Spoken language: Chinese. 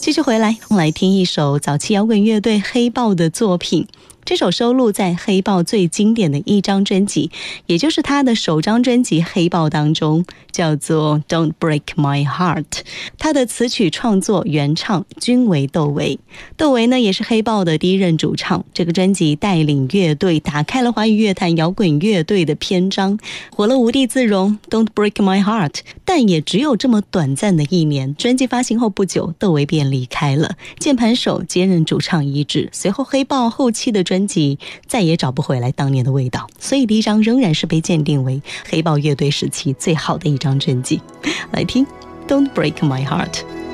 继续回来，我们来听一首早期摇滚乐队黑豹的作品。这首收录在黑豹最经典的一张专辑，也就是他的首张专辑《黑豹》当中，叫做 Don't Break My Heart。 他的词曲创作原唱均为窦唯，窦唯呢也是黑豹的第一任主唱。这个专辑带领乐队打开了华语乐坛摇滚乐队的篇章，火了无地自容 Don't Break My Heart。 但也只有这么短暂的一年，专辑发行后不久，窦唯便离开了，键盘手接任主唱一职。随后黑豹后期的专辑再也找不回来当年的味道，所以第一张仍然是被鉴定为黑豹乐队时期最好的一张专辑。来听 Don't Break My Heart。